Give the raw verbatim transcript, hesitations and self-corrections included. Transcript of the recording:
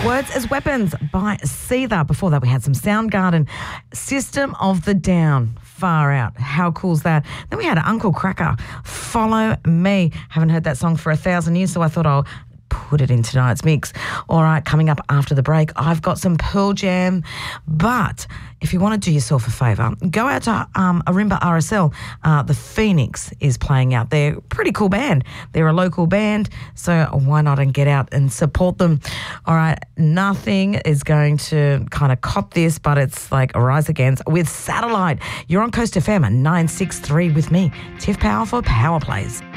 Words as Weapons by Seether. Before that, we had some Soundgarden. System of the Down. Far out. How cool's that? Then we had Uncle Kracker. Follow Me. Haven't heard that song for a thousand years, so I thought I'll put it in tonight's mix. All right, coming up after the break, I've got some Pearl Jam. But if you want to do yourself a favour, go out to um, Arimba R S L. Uh, the Phoenix is playing out. They're a pretty cool band. They're a local band, so why not and get out and support them? All right, nothing is going to kind of cop this, but it's like a rise against with Satellite. You're on Coast F M at nine six three with me, Tiff Power for Power Plays.